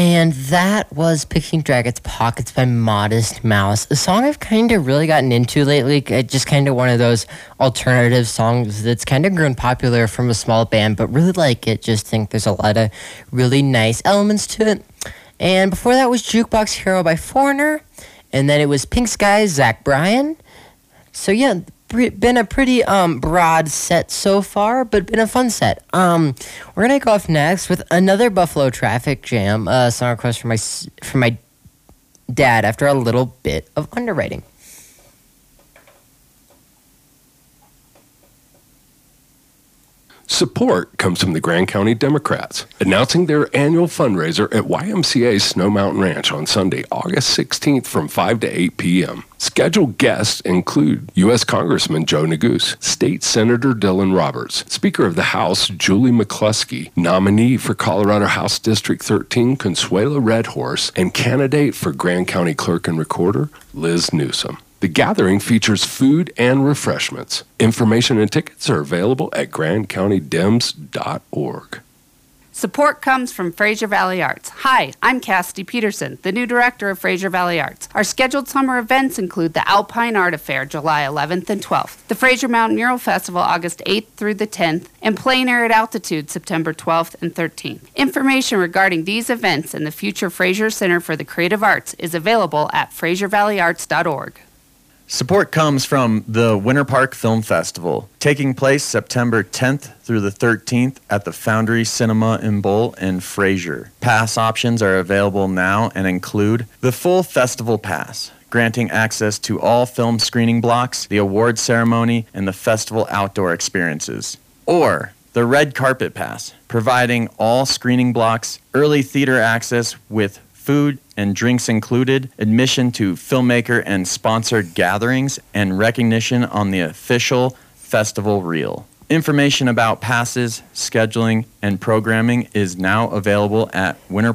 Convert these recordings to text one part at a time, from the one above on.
And that was Picking Dragons Pockets by Modest Mouse, a song I've kind of really gotten into lately. It's just kind of one of those alternative songs that's kind of grown popular from a small band, but really like it. Just think there's a lot of really nice elements to it. And before that was Jukebox Hero by Foreigner, and then it was Pink Skies, Zach Bryan. So yeah, been a pretty broad set so far, but been a fun set. We're gonna go off next with another Buffalo Traffic Jam song request from my dad after a little bit of underwriting. Support comes from the Grand County Democrats, announcing their annual fundraiser at YMCA Snow Mountain Ranch on Sunday, August 16th from 5 to 8 p.m. Scheduled guests include U.S. Congressman Joe Neguse, State Senator Dylan Roberts, Speaker of the House Julie McCluskey, nominee for Colorado House District 13 Consuelo Redhorse, and candidate for Grand County Clerk and Recorder Liz Newsom. The gathering features food and refreshments. Information and tickets are available at grandcountydems.org. Support comes from Fraser Valley Arts. Hi, I'm Cassidy Peterson, the new director of Fraser Valley Arts. Our scheduled summer events include the Alpine Art Affair, July 11th and 12th, the Fraser Mountain Mural Festival, August 8th through the 10th, and Plein Air at Altitude, September 12th and 13th. Information regarding these events and the future Fraser Center for the Creative Arts is available at fraservalleyarts.org. Support comes from the Winter Park Film Festival, taking place September 10th through the 13th at the Foundry Cinema in Bull in Fraser. Pass options are available now and include the full festival pass, granting access to all film screening blocks, the award ceremony, and the festival outdoor experiences. Or the Red Carpet Pass, providing all screening blocks, early theater access with food and drinks included, admission to filmmaker and sponsored gatherings, and recognition on the official festival reel. Information about passes, scheduling, and programming is now available at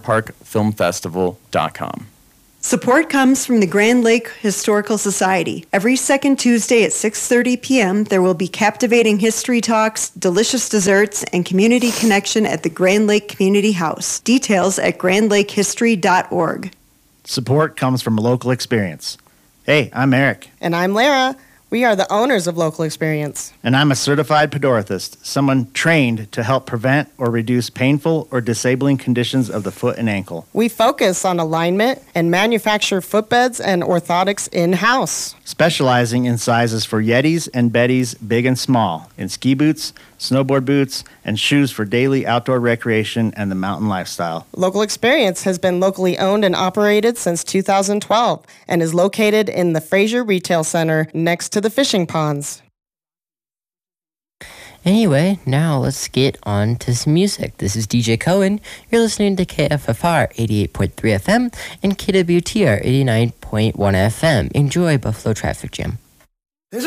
winterparkfilmfestival.com. Support comes from the Grand Lake Historical Society. Every second Tuesday at 6:30 p.m., there will be captivating history talks, delicious desserts, and community connection at the Grand Lake Community House. Details at grandlakehistory.org. Support comes from Local Experience. Hey, I'm Eric. And I'm Lara. We are the owners of Local Experience. And I'm a certified podorthist, someone trained to help prevent or reduce painful or disabling conditions of the foot and ankle. We focus on alignment and manufacture footbeds and orthotics in-house. Specializing in sizes for Yetis and Bettys, big and small, in ski boots, snowboard boots, and shoes for daily outdoor recreation and the mountain lifestyle. Local Experience has been locally owned and operated since 2012 and is located in the Fraser Retail Center next to the fishing ponds. Anyway, now let's get on to some music. This is DJ Cohen. You're listening to KFFR 88.3 FM and KWTR 89.1 FM. Enjoy Buffalo Traffic Jam.